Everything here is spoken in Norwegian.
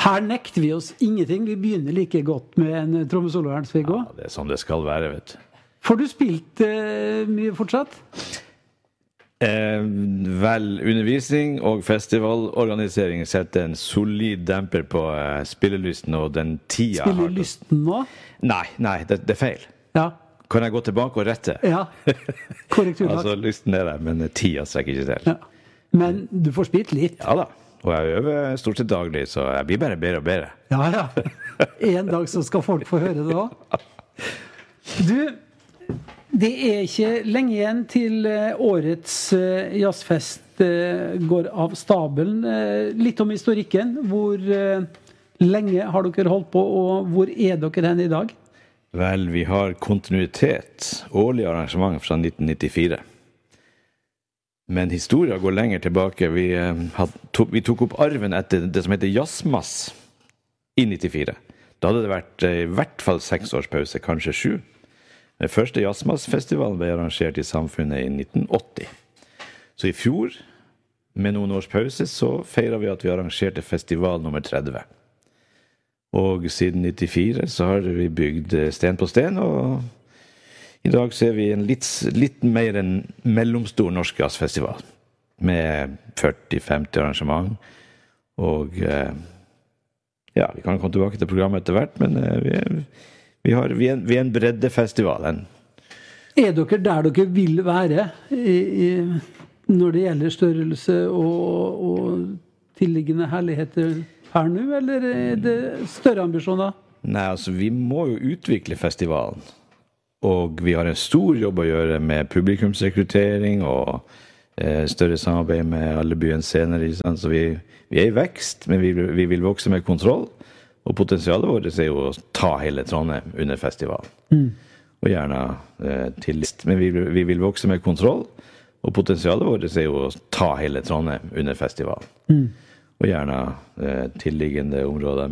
Her nekter vi oss ingenting. Vi begynner like godt med en trommesolo, Ernst-Viggo. Ja, det sånn det skal være, vet du. Får du spilt mye fortsatt? Vel, undervisning og festivalorganisering setter en solid demper på spillelysten og den tida. Spillelysten nå? Nei, det er feil. Ja. Kan jeg gå tilbake og rette? Ja, korrekturlagt. Altså, lysten er der, men tida strekker ikke til. Ja. Men du får spilt litt. Ja da, og jeg øver stort sett daglig, så jeg blir bare bedre og bedre. Ja. En dag så skal folk få høre det også. Du, det er ikke lenge igjen til årets jazzfest går av stabelen. Litt om historikken. Hvor lenge har dere holdt på, og hvor er dere hen i dag? Vel, vi har kontinuitet, årlig arrangement fra 1994. Men historien går lenger tilbake. Vi tok opp arven etter det som heter Jazzmass i 94. Da hadde det vært i hvert fall 6 års pause, kanskje 7. Den første Jazzmass-festivalen ble arrangert i Samfunnet i 1980. Så i fjor, med noen års pause, så feiret vi at vi arrangerte festival nummer 30. Og siden 94 så har vi bygd sten på sten, og i dag ser vi en litt mer en mellomstor norsk jazzfestival med 40-50 arrangement. Og ja, vi kan komme tilbake til programmet etter hvert, men vi er en breddefestival. Er dere der dere vil være når det gjelder størrelse og tilliggende herligheter her nå, eller er det større ambisjoner? Nei, altså vi må jo utvikle festivalen. Og vi har en stor jobb å gjøre med publikumsrekruttering og større samarbeid med alle byens scener. Så vi er i vekst, men vi vil vokse med kontroll. Og potensialet vårt er jo å ta hele Trondheim under festivalen. Og gjerne tillit. Men vi vil vokse med kontroll. Og potensialet vårt er jo å ta hele Trondheim under festivalen. Og gjerne tilliggende områder.